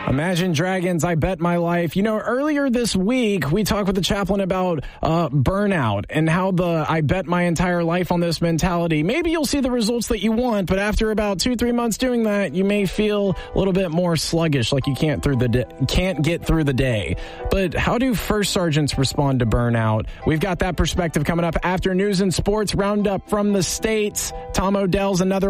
Imagine Dragons, I Bet My Life. You know, earlier this week, we talked with the chaplain about burnout and how the I bet my entire life on this mentality. Maybe you'll see the results that you want, but after about 2-3 months doing that, you may feel a little bit more sluggish, like you can't get through the day. But how do first sergeants respond to burnout? We've got that perspective coming up after news and sports roundup from the States. Tom Odell's another